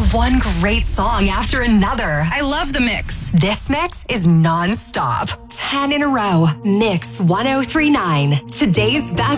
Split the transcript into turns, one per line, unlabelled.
one great song after another.
I love the mix.
This mix is non-stop. 10 in a row. Mix 1039. Today's best